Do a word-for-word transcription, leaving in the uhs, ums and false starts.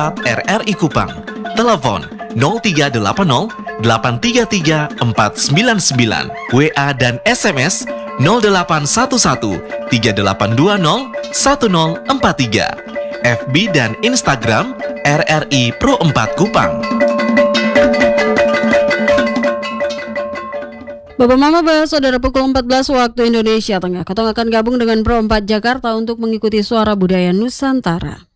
empat R R I Kupang. Telepon nol tiga delapan nol delapan tiga tiga empat sembilan sembilan. W A dan S M S nol delapan satu satu tiga delapan dua nol satu nol empat tiga. F B dan Instagram R R I Pro empat Kupang. Bapak Mama Bahas Saudara, pukul empat belas waktu Indonesia Tengah, Kotong akan gabung dengan Pro empat Jakarta untuk mengikuti Suara Budaya Nusantara.